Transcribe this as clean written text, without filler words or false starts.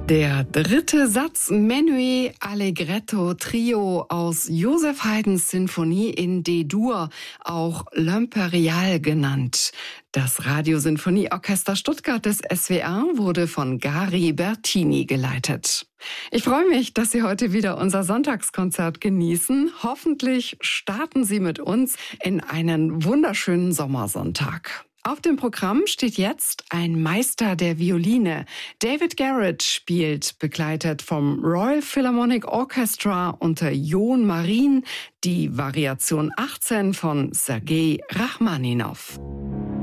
Der dritte Satz Menuet Allegretto Trio aus Joseph Haydns Sinfonie in D-Dur, auch L'Impériale genannt. Das Radiosinfonieorchester Stuttgart des SWR wurde von Gary Bertini geleitet. Ich freue mich, dass Sie heute wieder unser Sonntagskonzert genießen. Hoffentlich starten Sie mit uns in einen wunderschönen Sommersonntag. Auf dem Programm steht jetzt ein Meister der Violine. David Garrett spielt, begleitet vom Royal Philharmonic Orchestra unter Jon Marin, die Variation 18 von Sergei Rachmaninow.